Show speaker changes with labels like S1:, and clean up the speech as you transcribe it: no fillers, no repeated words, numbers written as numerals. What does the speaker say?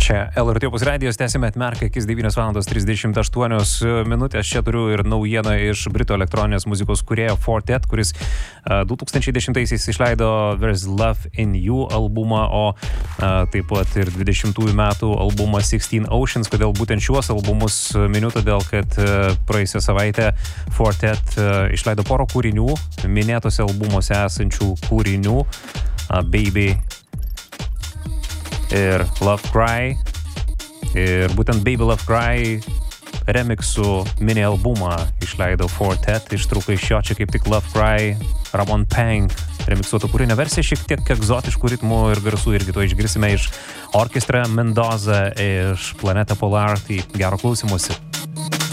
S1: Čia LRT Opus radijos, tęsime Atmerk akis 9:38 minutės. Čia turiu ir naujieną iš Britų elektroninės muzikos kūrėjo Fortet, kuris 2010-aisiais išleido There's Love in You albumą, o taip pat ir 20-ųjų metų albumą 16 Oceans. Kodėl būtent šiuos albumus miniu? Todėl, kad praėjusią savaitę Fortet išleido porą kūrinių, minėtose albumuose esančių kūrinių Baby ir Love Cry, ir būtent Baby Love Cry remixų mini albumą išleido Fortet. Ištrauka iš jo, čia kaip tik Love Cry, Ramon Pang remixuoto kūrinio versija, šiek tiek egzotiškų ritmų ir garsų irgi to išgirsime iš Orchestra Mendoza, iš Planeta Polar. Tai gero klausymosi.